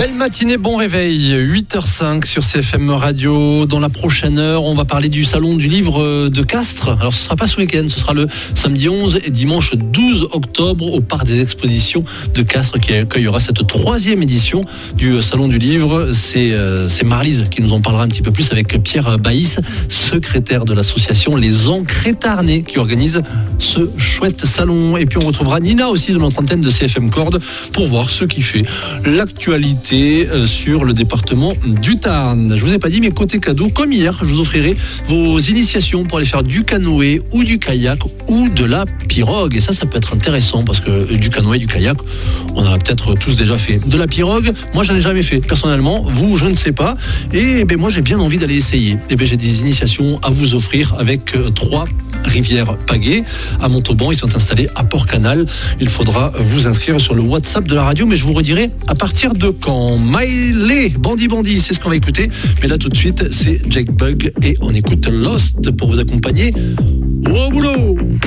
Belle matinée, bon réveil, 8h05 sur CFM Radio. Dans la prochaine heure, on va parler du salon du livre de Castres. Alors ce ne sera pas ce week-end, ce sera le samedi 11 et dimanche 12 octobre au parc des expositions de Castres qui accueillera cette troisième édition du salon du livre. C'est Marlise qui nous en parlera un petit peu plus avec Pierre Baïs, secrétaire de l'association Les Encrétarnais qui organise ce chouette salon. Et puis on retrouvera Nina aussi de notre antenne de CFM Corde pour voir ce qui fait l'actualité sur le département du Tarn. Je vous ai pas dit, mais côté cadeau, comme hier, je vous offrirai vos initiations pour aller faire du canoë ou du kayak ou de la pirogue. Et ça peut être intéressant parce que du canoë, du kayak, on en a peut-être tous déjà fait. De la pirogue, moi j'en ai jamais fait personnellement. Vous, je ne sais pas. Et moi j'ai bien envie d'aller essayer. Et j'ai des initiations à vous offrir avec 3 rivières pagaies à Montauban. Ils sont installés à Port-Canal. Il faudra vous inscrire sur le WhatsApp de la radio, mais je vous redirai à partir de quand. Miley, Bandit, c'est ce qu'on va écouter. Mais là tout de suite, c'est Jake Bugg et on écoute Lost pour vous accompagner au boulot.